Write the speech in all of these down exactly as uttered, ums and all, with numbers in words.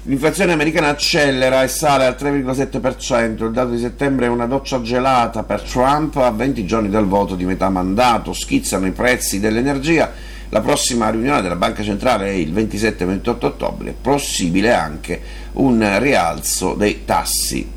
L'inflazione americana accelera e sale al tre virgola sette per cento, il dato di settembre è una doccia gelata per Trump a venti giorni dal voto di metà mandato, schizzano i prezzi dell'energia, la prossima riunione della Banca Centrale è il ventisette ventotto ottobre, possibile anche un rialzo dei tassi.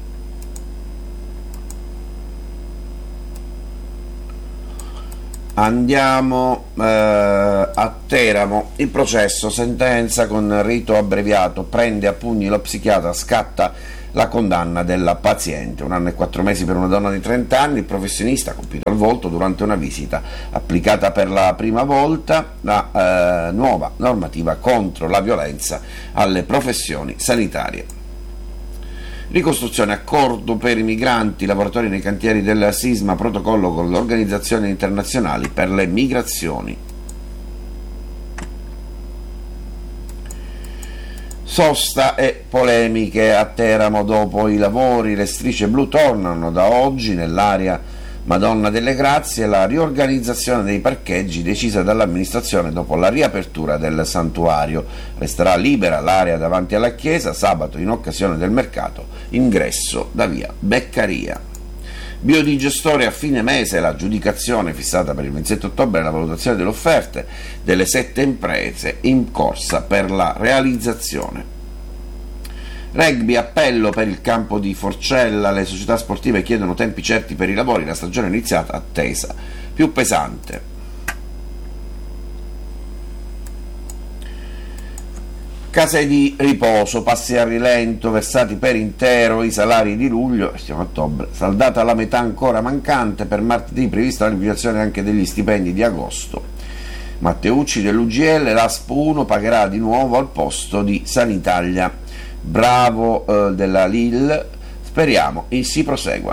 Andiamo eh, a Teramo, il processo, sentenza con rito abbreviato, prende a pugni lo psichiatra, scatta la condanna della paziente, un anno e quattro mesi per una donna di trenta anni, il professionista ha colpito al volto durante una visita, applicata per la prima volta la eh, nuova normativa contro la violenza alle professioni sanitarie. Ricostruzione, accordo per i migranti, lavoratori nei cantieri del sisma, protocollo con le organizzazioni internazionali per le migrazioni. Sosta e polemiche a Teramo dopo i lavori, le strisce blu tornano da oggi nell'area Madonna delle Grazie, la riorganizzazione dei parcheggi decisa dall'amministrazione dopo la riapertura del santuario. Resterà libera l'area davanti alla chiesa, sabato in occasione del mercato, ingresso da via Beccaria. Biodigestore a fine mese, l'aggiudicazione fissata per il ventisette ottobre e la valutazione delle offerte delle sette imprese in corsa per la realizzazione. Rugby, appello per il campo di Forcella, le società sportive chiedono tempi certi per i lavori, la stagione iniziata attesa più pesante. Case di riposo, passi a rilento, versati per intero i salari di luglio, siamo a ottobre, saldata la metà ancora mancante, per martedì prevista la liquidazione anche degli stipendi di agosto. Matteucci dell'U G L, l'A S P uno pagherà di nuovo al posto di Sanitalia. Bravo eh, della Lille, speriamo e si prosegua.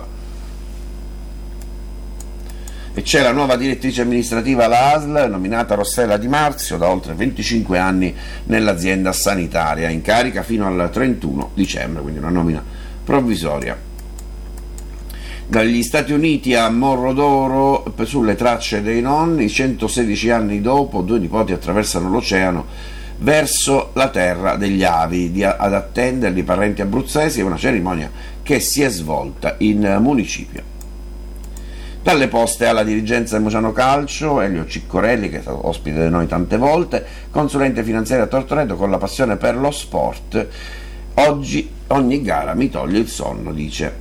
E c'è la nuova direttrice amministrativa alla A S L, nominata Rossella Di Marzio, da oltre venticinque anni nell'azienda sanitaria, in carica fino al trentuno dicembre, quindi una nomina provvisoria. Dagli Stati Uniti a Morro d'Oro, sulle tracce dei nonni, centosedici anni dopo, due nipoti attraversano l'oceano verso la terra degli avi, di, ad attenderli parenti abruzzesi, è una cerimonia che si è svolta in municipio. Dalle poste alla dirigenza del Mociano Calcio, Elio Ciccorelli, che è stato ospite di noi tante volte, consulente finanziario a Tortoreto con la passione per lo sport. Oggi ogni gara mi toglie il sonno, dice.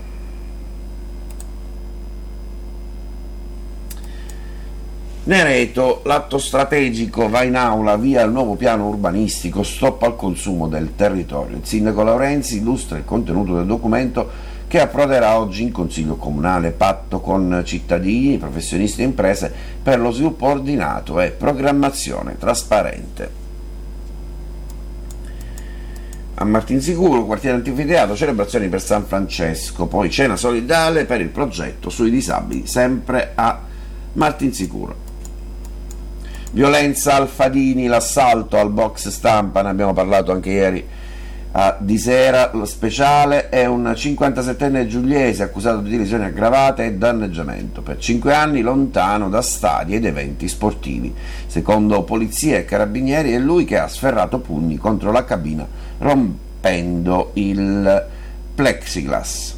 Nereto, l'atto strategico va in aula, via il nuovo piano urbanistico, stop al consumo del territorio. Il sindaco Laurenzi illustra il contenuto del documento che approderà oggi in Consiglio Comunale, patto con cittadini, professionisti e imprese per lo sviluppo ordinato e programmazione trasparente. A Martinsicuro, quartiere anfiteatro, celebrazioni per San Francesco, poi cena solidale per il progetto sui disabili, sempre a Martinsicuro. Violenza al Fadini, l'assalto al box stampa, ne abbiamo parlato anche ieri a Di Sera, lo speciale è un cinquantasettenne giuliese accusato di lesioni aggravate e danneggiamento, per cinque anni lontano da stadi ed eventi sportivi. Secondo polizia e carabinieri è lui che ha sferrato pugni contro la cabina rompendo il plexiglass.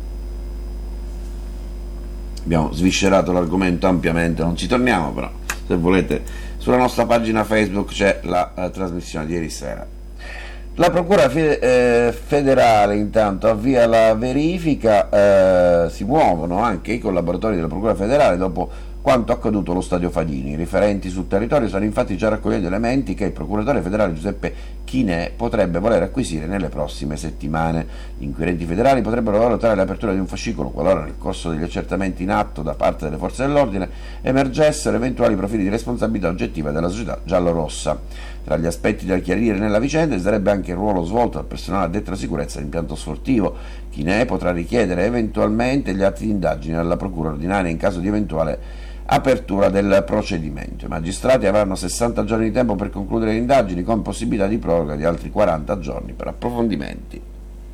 Abbiamo sviscerato l'argomento ampiamente, non ci torniamo, però se volete sulla nostra pagina Facebook c'è la uh, trasmissione di ieri sera. La Procura fe- eh, federale intanto avvia la verifica, eh, si muovono anche i collaboratori della Procura federale dopo quanto accaduto allo stadio Fadini. I riferenti sul territorio stanno infatti già raccogliendo elementi che il procuratore federale Giuseppe Chinè potrebbe voler acquisire nelle prossime settimane. Gli inquirenti federali potrebbero valutare l'apertura di un fascicolo qualora nel corso degli accertamenti in atto da parte delle forze dell'ordine emergessero eventuali profili di responsabilità oggettiva della società giallorossa. Tra gli aspetti da chiarire nella vicenda ci sarebbe anche il ruolo svolto dal personale addetto alla sicurezza dell'impianto sportivo. Chinè potrà richiedere eventualmente gli atti di indagine alla procura ordinaria in caso di eventuale apertura del procedimento. I magistrati avranno sessanta giorni di tempo per concludere le indagini, con possibilità di proroga di altri quaranta giorni per approfondimenti.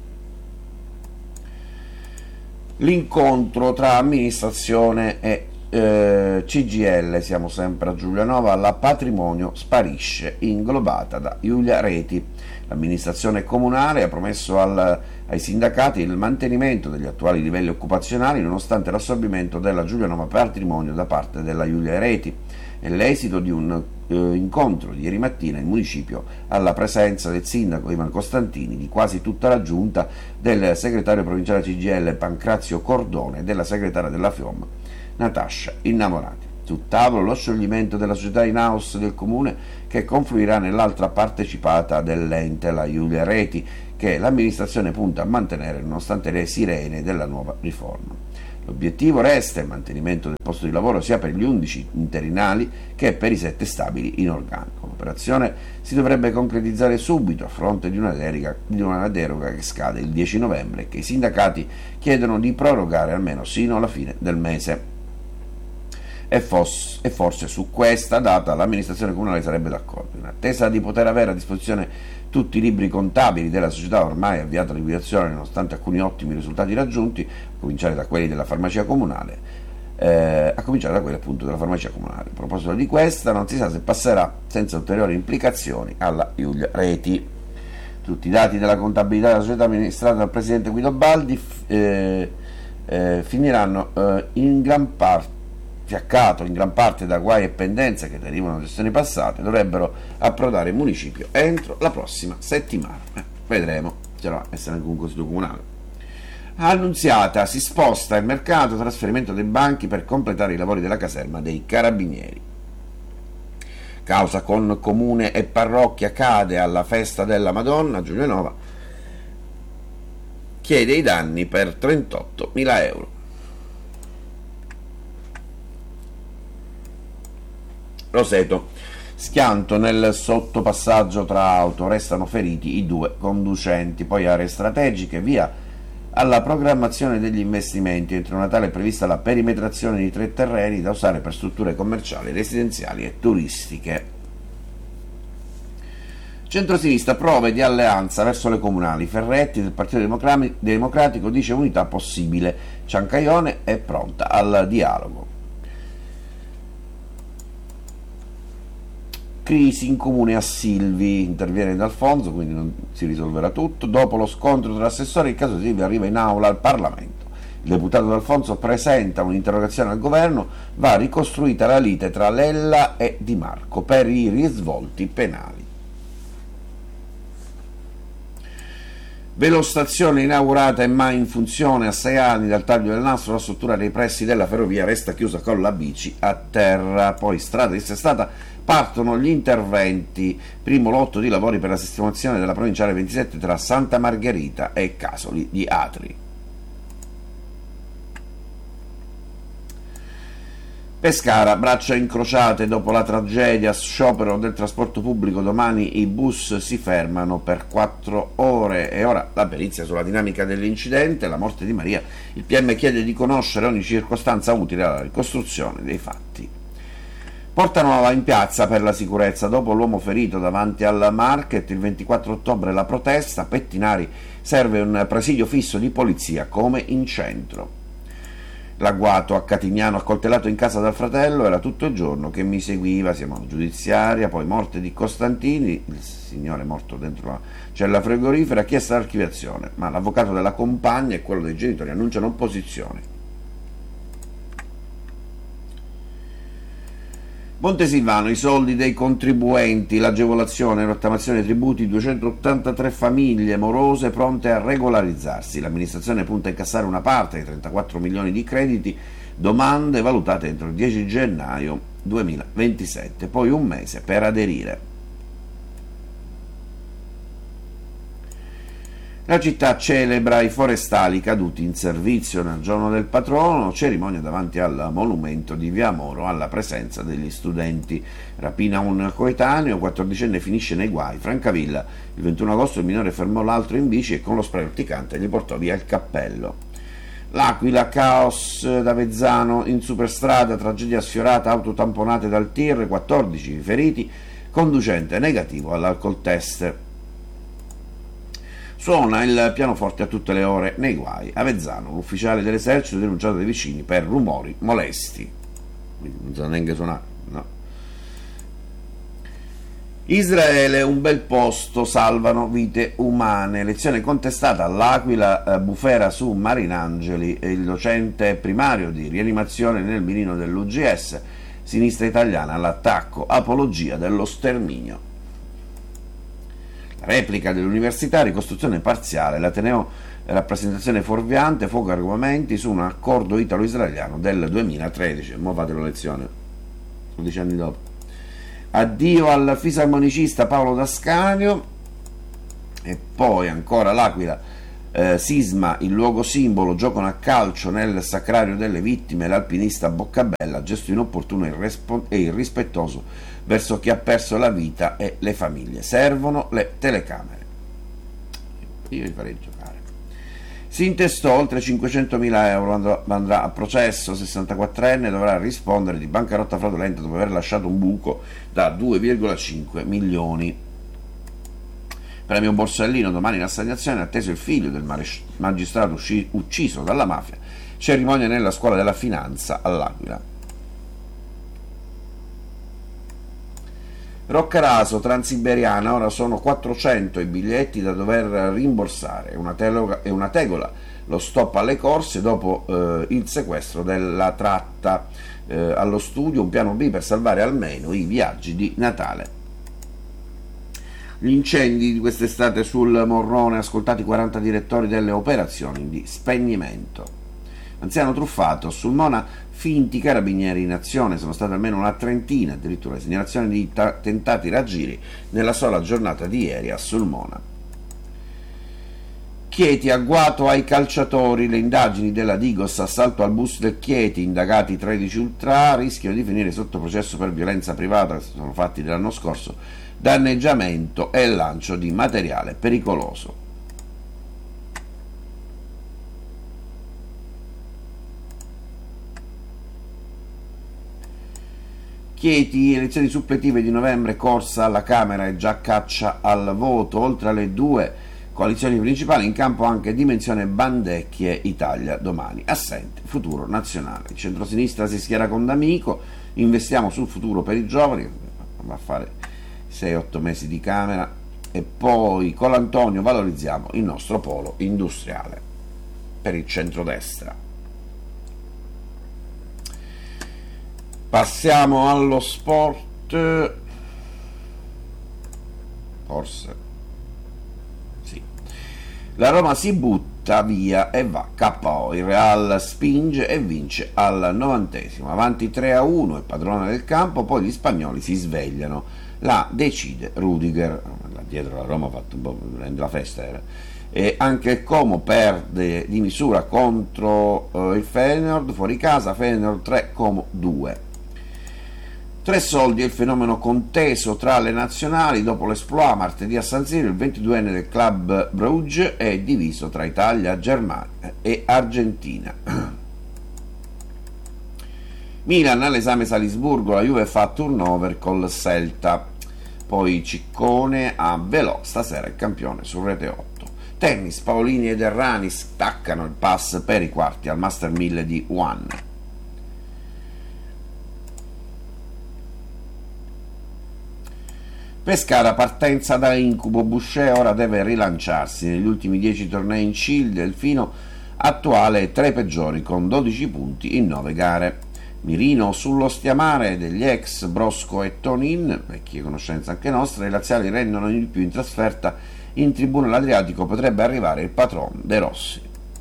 L'incontro tra amministrazione e eh, C G I L, siamo sempre a Giulianova, la Patrimonio sparisce, inglobata da Giulia Reti. L'amministrazione comunale ha promesso al, ai sindacati il mantenimento degli attuali livelli occupazionali nonostante l'assorbimento della Giulianova Patrimonio da parte della Giulia Reti. È l'esito di un eh, incontro di ieri mattina in municipio alla presenza del sindaco Ivan Costantini, di quasi tutta la giunta, del segretario provinciale C G I L Pancrazio Cordone e della segretaria della F I O M Natascia Innamorati. Sul tavolo lo scioglimento della società in house del comune, che confluirà nell'altra partecipata dell'ente, la Giulia Reti, che l'amministrazione punta a mantenere nonostante le sirene della nuova riforma. L'obiettivo resta il mantenimento del posto di lavoro sia per gli undici interinali che per i sette stabili in organico. L'operazione si dovrebbe concretizzare subito a fronte di una deroga, di una deroga che scade il dieci novembre e che i sindacati chiedono di prorogare almeno sino alla fine del mese. E, fos, e forse su questa data l'amministrazione comunale sarebbe d'accordo. In attesa di poter avere a disposizione tutti i libri contabili della società ormai avviata a liquidazione nonostante alcuni ottimi risultati raggiunti, a cominciare da quelli della farmacia comunale, eh, a cominciare da quelli appunto della farmacia comunale. A proposito di questa, non si sa se passerà senza ulteriori implicazioni alla Giulia Reti. Tutti i dati della contabilità della società amministrata dal presidente Guido Baldi eh, eh, finiranno eh, in gran parte fiaccato in gran parte da guai e pendenze che derivano da gestioni passate, dovrebbero approdare in municipio entro la prossima settimana. Eh, vedremo, ci dovrà essere anche un consiglio comunale. Annunziata, si sposta il mercato trasferimento dei banchi per completare i lavori della caserma dei Carabinieri. Causa con comune e parrocchia cade alla festa della Madonna, Giulianova chiede i danni per trentottomila euro. Roseto, schianto nel sottopassaggio tra auto, restano feriti i due conducenti. Poi aree strategiche, via alla programmazione degli investimenti. Entro Natale è prevista la perimetrazione di tre terreni da usare per strutture commerciali, residenziali e turistiche. Centrosinistra, prove di alleanza verso le comunali. Ferretti del Partito Democratico dice unità possibile. Ciancaione è pronta al dialogo. Crisi in comune a Silvi, interviene D'Alfonso, quindi non si risolverà tutto. Dopo lo scontro tra assessori, il caso Silvi arriva in aula al Parlamento. Il deputato D'Alfonso presenta un'interrogazione al governo, va ricostruita la lite tra Lella e Di Marco per i risvolti penali. Velostazione inaugurata e mai in funzione a sei anni dal taglio del nastro, la struttura dei pressi della ferrovia resta chiusa con la bici a terra. Poi strada dissestata, partono gli interventi, primo lotto di lavori per la sistemazione della provinciale ventisette tra Santa Margherita e Casoli di Atri. Pescara, braccia incrociate dopo la tragedia, sciopero del trasporto pubblico, domani i bus si fermano per quattro ore. E ora la perizia sulla dinamica dell'incidente, la morte di Maria, il P M chiede di conoscere ogni circostanza utile alla ricostruzione dei fatti. Porta Nuova in piazza per la sicurezza, dopo l'uomo ferito davanti al market, il ventiquattro ottobre la protesta, Pettinari, serve un presidio fisso di polizia come in centro. L'agguato a Catignano, accoltellato in casa dal fratello, era tutto il giorno che mi seguiva, siamo alla giudiziaria. Poi morte di Costantini, il signore morto dentro la cella frigorifera, chiesta l'archiviazione, ma l'avvocato della compagna e quello dei genitori annunciano opposizione. Montesilvano, i soldi dei contribuenti, l'agevolazione, rottamazione dei tributi, duecentottantatré famiglie morose pronte a regolarizzarsi. L'amministrazione punta a incassare una parte dei trentaquattro milioni di crediti, domande valutate entro il dieci gennaio duemilaventisette, poi un mese per aderire. La città celebra i forestali caduti in servizio nel giorno del patrono, cerimonia davanti al monumento di Via Moro alla presenza degli studenti. Rapina un coetaneo, quattordicenne finisce nei guai. Francavilla, il ventuno agosto il minore fermò l'altro in bici e con lo spray urticante gli portò via il cappello. L'Aquila, caos da Vezzano in superstrada, tragedia sfiorata, auto tamponate dal tir, quattordici feriti, conducente negativo all'alcol test. Suona il pianoforte a tutte le ore nei guai. A Vezzano, un ufficiale dell'esercito denunciato dai vicini per rumori molesti. quindi non sa neanche suonare, no. Israele, un bel posto, salvano vite umane. Lezione contestata all'Aquila, eh, bufera su Marinangeli, il docente primario di rianimazione nel mirino dell'U G S, sinistra italiana all'attacco, apologia dello sterminio. Replica dell'università, ricostruzione parziale, l'Ateneo, rappresentazione fuorviante, fuoco argomenti su un accordo italo-israeliano del duemilatredici. Mo' fate la lezione, dodici anni dopo. Addio al fisarmonicista Paolo D'Ascanio. E poi ancora l'Aquila, eh, sisma, il luogo simbolo, giocano a calcio nel sacrario delle vittime, l'alpinista Boccabella, gesto inopportuno e irrispettoso verso chi ha perso la vita e le famiglie, servono le telecamere. Io li farei giocare. Si intestò oltre cinquecentomila euro, andrà, andrà a processo, sessantaquattrenne, dovrà rispondere di bancarotta fraudolenta dopo aver lasciato un buco da due virgola cinque milioni. Premio Borsellino, domani in assegnazione, atteso il figlio del magistrato ucciso dalla mafia, cerimonia nella scuola della finanza all'Aquila. Roccaraso, Transiberiana, ora sono quattrocento i biglietti da dover rimborsare, una tegola, e una tegola, lo stop alle corse dopo eh, il sequestro della tratta, eh, allo studio un piano B per salvare almeno i viaggi di Natale. Gli incendi di quest'estate sul Morrone, ascoltati quaranta direttori delle operazioni di spegnimento. Anziano truffato, sul Mona finti carabinieri in azione, sono state almeno una trentina, addirittura segnalazioni di ta- tentati raggiri nella sola giornata di ieri a Sulmona. Chieti, agguato ai calciatori, le indagini della Digos, assalto al bus del Chieti, indagati tredici ultra, rischiano di finire sotto processo per violenza privata, che sono fatti dell'anno scorso, danneggiamento e lancio di materiale pericoloso. Chieti, elezioni suppletive di novembre, corsa alla Camera e già caccia al voto, oltre alle due coalizioni principali in campo anche Dimensione Bandecchie Italia Domani, assente Futuro Nazionale. Il centrosinistra si schiera con D'Amico, investiamo sul futuro per i giovani, va a fare sei otto mesi di Camera, e poi con l'Antonio valorizziamo il nostro polo industriale per il centrodestra. Passiamo allo sport, forse sì. La Roma si butta via e va K O, il Real spinge e vince al novantesimo, avanti tre a uno, è padrone del campo, poi gli spagnoli si svegliano, la decide Rudiger, là dietro la Roma ha fatto un po' la festa era. E anche il Como perde di misura contro eh, il Feyenoord, fuori casa, Feyenoord tre, Como due. Tre soldi è il fenomeno conteso tra le nazionali. Dopo l'esploit martedì a San Siro, il ventiduenne del club Bruges è diviso tra Italia, Germania e Argentina. Milan all'esame Salisburgo, la Juve fa turnover col Celta. Poi Ciccone a Velò, stasera il campione su Rete otto. Tennis, Paolini ed Errani staccano il pass per i quarti al Master mille di One. Pescara, partenza da incubo, Boucher ora deve rilanciarsi. Negli ultimi dieci tornei in C I L, Delfino attuale è tra i peggiori con dodici punti in nove gare. Mirino sullo stiamare degli ex Brosco e Tonin, vecchie conoscenze anche nostre, i laziali rendono il più in trasferta, in tribuna l'Adriatico potrebbe arrivare il patron De Rossi.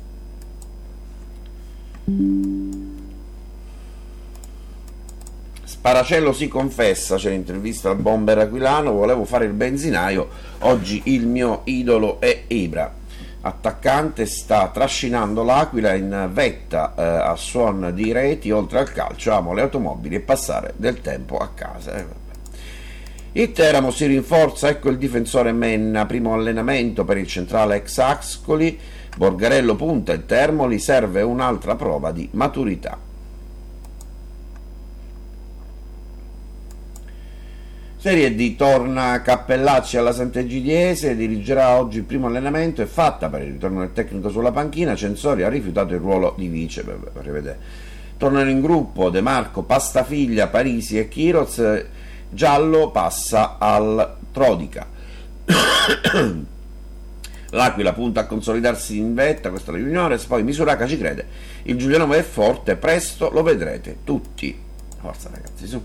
Paracello si confessa, c'è l'intervista al bomber aquilano, volevo fare il benzinaio, oggi il mio idolo è Ibra. Attaccante, sta trascinando l'Aquila in vetta eh, a suon di reti, oltre al calcio amo le automobili e passare del tempo a casa. Eh, il Teramo si rinforza, ecco il difensore Menna, primo allenamento per il centrale ex Ascoli, Borgarello punta il Termoli, serve un'altra prova di maturità. Serie D, torna Cappellacci alla Sant'Egidiese, dirigerà oggi il primo allenamento, è fatta per il ritorno del tecnico sulla panchina, Censori ha rifiutato il ruolo di vice, per rivedere. Tornano in gruppo De Marco, Pastafiglia, Parisi e Chiroz, giallo passa al Trodica. L'Aquila punta a consolidarsi in vetta, questa è la Juniores, poi Misuraca ci crede, il Giulianova è forte, presto lo vedrete tutti. Forza ragazzi, su.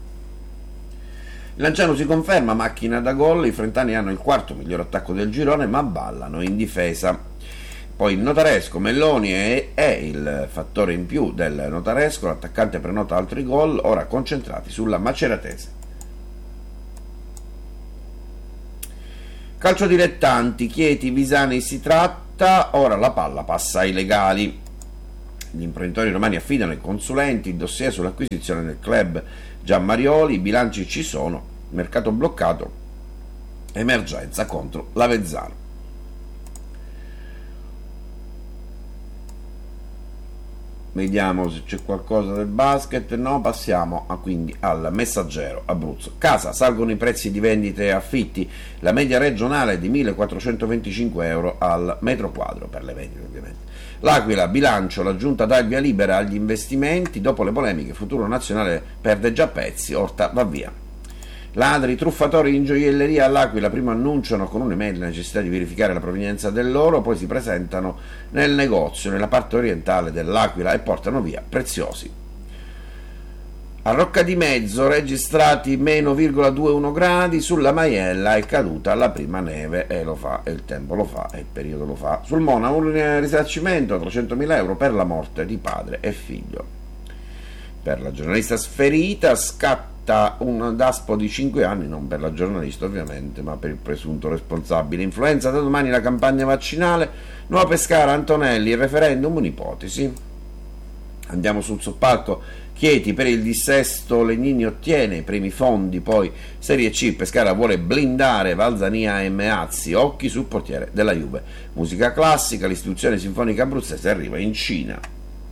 Il Lanciano si conferma, macchina da gol, i frentani hanno il quarto miglior attacco del girone ma ballano in difesa. Poi il Notaresco, Melloni è, è il fattore in più del Notaresco, l'attaccante prenota altri gol, ora concentrati sulla Maceratese. Calcio dilettanti, Chieti, Visani si tratta, ora la palla passa ai legali. Gli imprenditori romani affidano ai consulenti il dossier sull'acquisizione del club Gianmarioli, i bilanci ci sono, mercato bloccato, emergenza contro l'Avezzano. Vediamo se c'è qualcosa del basket. No, passiamo a, quindi al Messaggero Abruzzo. Casa, salgono i prezzi di vendite e affitti, la media regionale è di millequattrocentoventicinque euro al metro quadro per le vendite ovviamente. L'Aquila, bilancio, la giunta dà il via libera agli investimenti, dopo le polemiche Futuro Nazionale perde già pezzi, Orta va via. Ladri, truffatori in gioielleria all'Aquila, prima annunciano con un'email la necessità di verificare la provenienza dell'oro, poi si presentano nel negozio nella parte orientale dell'Aquila e portano via preziosi. A Rocca di Mezzo registrati meno zero virgola ventuno gradi, sulla Maiella è caduta la prima neve e lo fa, e il tempo lo fa, e il periodo lo fa. Sul Mona un risarcimento trecentomila euro per la morte di padre e figlio. Per la giornalista sferita scatta un daspo di cinque anni, non per la giornalista ovviamente, ma per il presunto responsabile. Influenza da domani la campagna vaccinale, Nuova Pescara, Antonelli, il referendum, un'ipotesi. Andiamo sul soppalco, Chieti per il dissesto, Legnini ottiene i primi fondi, poi Serie C, Pescara vuole blindare Valzania e Meazzi, occhi sul portiere della Juve. Musica classica, l'istituzione sinfonica abruzzese arriva in Cina.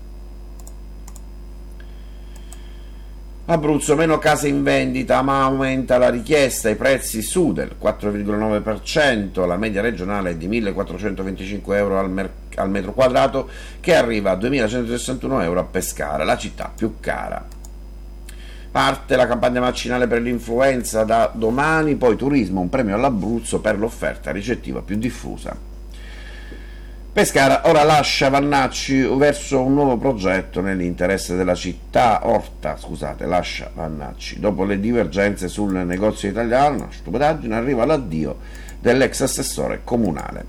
Abruzzo, meno case in vendita ma aumenta la richiesta, i prezzi su del quattro virgola nove per cento, la media regionale è di millequattrocentoventicinque euro al, mer- al metro quadrato che arriva a duemilacentosessantuno euro a Pescara, la città più cara. Parte la campagna vaccinale per l'influenza da domani, poi turismo, un premio all'Abruzzo per l'offerta ricettiva più diffusa. Pescara ora lascia Vannacci verso un nuovo progetto nell'interesse della città. Orta, scusate, lascia Vannacci. Dopo le divergenze sul negozio italiano, una stupidaggine, arriva l'addio dell'ex assessore comunale.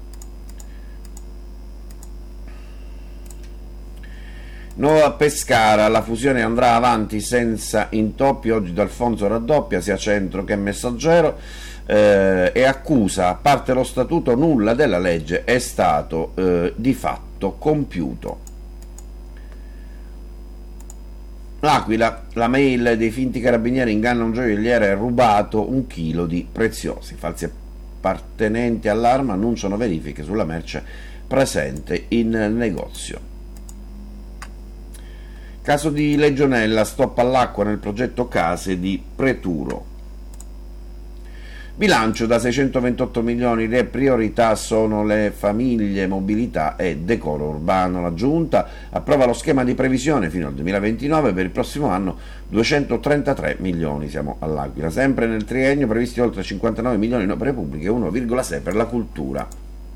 Nuova Pescara, la fusione andrà avanti senza intoppi, oggi D'Alfonso raddoppia sia Centro che Messaggero. Eh, e accusa, a parte lo statuto, nulla della legge è stato eh, di fatto compiuto. L'Aquila, la mail dei finti carabinieri inganna un gioielliere e rubato un chilo di preziosi. Falsi appartenenti all'arma annunciano verifiche sulla merce presente in negozio. Caso di Legionella, stop all'acqua nel progetto Case di Preturo. Bilancio da seicentoventotto milioni, le priorità sono le famiglie, mobilità e decoro urbano. La Giunta approva lo schema di previsione fino al duemilaventinove, per il prossimo anno duecentotrentatré milioni, siamo all'Aquila. Sempre nel triennio previsti oltre cinquantanove milioni in opere pubbliche e uno virgola sei per la cultura.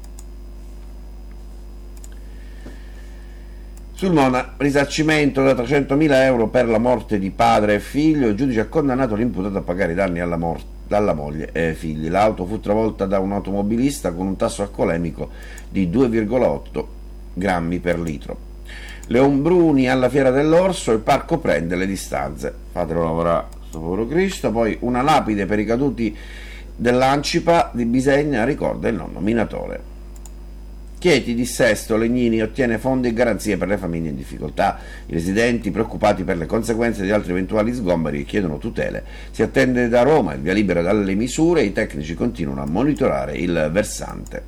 Sul Mona, risarcimento da trecentomila euro per la morte di padre e figlio, il giudice ha condannato l'imputato a pagare i danni alla morte dalla moglie e figli. L'auto fu travolta da un automobilista con un tasso alcolemico di due virgola otto grammi per litro. Leon Bruni alla Fiera dell'Orso, il parco prende le distanze. Fatelo lavorare sto povero Cristo. Poi una lapide per i caduti dell'Ancipa di Bisegna ricorda il nonno minatore. Chieti, dissesto, Legnini ottiene fondi e garanzie per le famiglie in difficoltà. I residenti, preoccupati per le conseguenze di altri eventuali sgomberi, chiedono tutele. Si attende da Roma il via libera dalle misure, i tecnici continuano a monitorare il versante.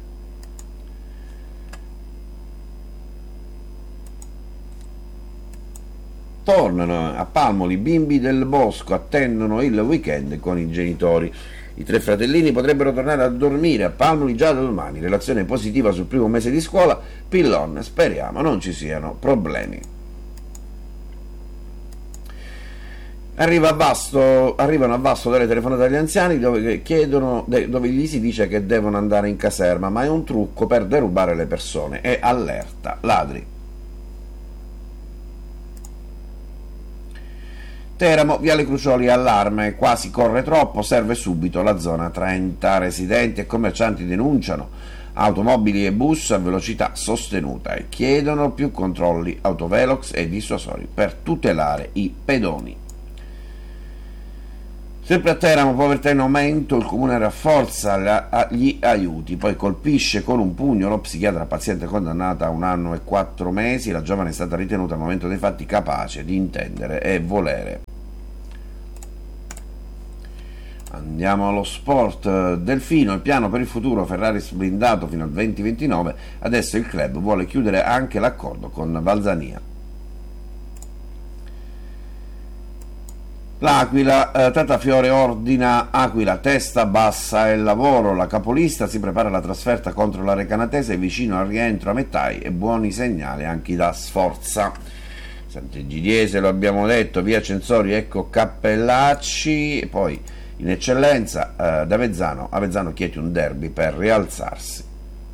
Tornano a Palmoli, bimbi del bosco attendono il weekend con i genitori. I tre fratellini potrebbero tornare a dormire a Palmoli già da domani. Relazione positiva sul primo mese di scuola. Pillon, speriamo non ci siano problemi. Arriva a Vasto, arrivano a Vasto delle telefonate agli anziani dove, chiedono, dove gli si dice che devono andare in caserma, ma è un trucco per derubare le persone. E allerta, ladri. Teramo, Viale Crucioli, allarme, quasi corre troppo, serve subito la zona trenta. Residenti e commercianti denunciano automobili e bus a velocità sostenuta e chiedono più controlli autovelox e dissuasori per tutelare i pedoni. Sempre a Teramo, povertà in aumento, il comune rafforza gli aiuti, poi colpisce con un pugno lo psichiatra paziente condannata a un anno e quattro mesi, la giovane è stata ritenuta al momento dei fatti capace di intendere e volere. Andiamo allo sport. Delfino, il piano per il futuro, Ferrari blindato fino al duemilaventinove, adesso il club vuole chiudere anche l'accordo con Valzania. L'Aquila, eh, Tatafiore ordina Aquila, testa bassa e lavoro, la capolista si prepara alla trasferta contro la Recanatese, vicino al rientro a Mettai e buoni segnali anche da Sforza. Sant'Egidiese lo abbiamo detto, via Censori, ecco Cappellacci, poi in eccellenza eh, da Avezzano, Avezzano Chieti un derby per rialzarsi.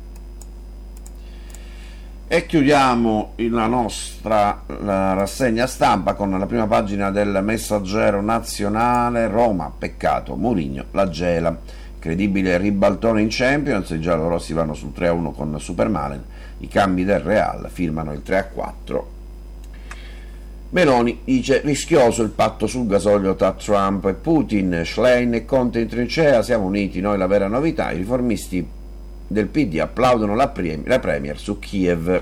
E chiudiamo la nostra la rassegna stampa con la prima pagina del Messaggero Nazionale. Roma, peccato, Mourinho la gela, credibile ribaltone in Champions, i giallorossi vanno sul tre a uno con Supermalen, i cambi del Real firmano il tre a quattro. Meloni dice rischioso il patto sul gasolio tra Trump e Putin, Schlein e Conte in trincea, siamo uniti, noi la vera novità, i riformisti del P D applaudono la, pre- la Premier su Kiev.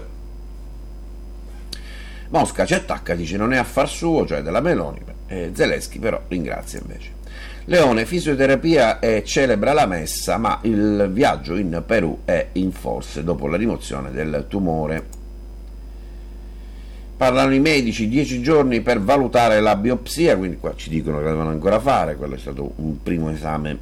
Mosca ci attacca, dice non è affar suo, cioè della Meloni, eh, Zelensky però ringrazia invece. Leone, fisioterapia e celebra la messa, ma il viaggio in Perù è in forse dopo la rimozione del tumore. Parlano i medici, dieci giorni per valutare la biopsia, quindi qua ci dicono che la devono ancora fare, quello è stato un primo esame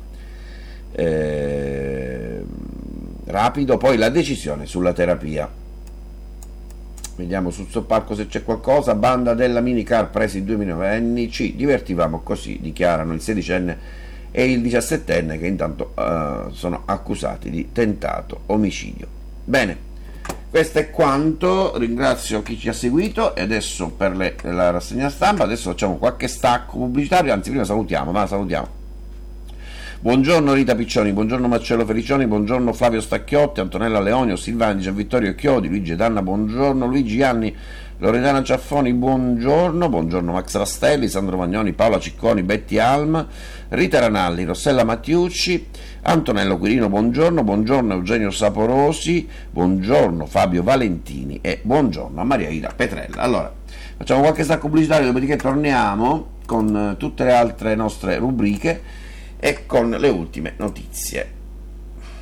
eh, rapido, poi la decisione sulla terapia. Vediamo sul soppalco se c'è qualcosa. Banda della minicar presi due minorenni, ci divertivamo così, dichiarano il sedicenne e il diciassettenne che intanto uh, sono accusati di tentato omicidio. Bene, questo è quanto, ringrazio chi ci ha seguito e adesso per le, la rassegna stampa, adesso facciamo qualche stacco pubblicitario, anzi prima salutiamo, ma salutiamo. Buongiorno Rita Piccioni, buongiorno Marcello Felicioni, buongiorno Flavio Stacchiotti, Antonella Leonio, Silvani, Gian Vittorio Chiodi, Luigi Danna, buongiorno Luigi Anni, Loredana Ciaffoni, buongiorno, buongiorno Max Rastelli, Sandro Magnoni, Paola Cicconi, Betty Alm, Rita Ranalli, Rossella Mattiucci, Antonello Quirino, buongiorno, buongiorno Eugenio Saporosi, buongiorno Fabio Valentini e buongiorno a Maria Ida Petrella. Allora, facciamo qualche stacco pubblicitario, dopodiché torniamo con tutte le altre nostre rubriche e con le ultime notizie.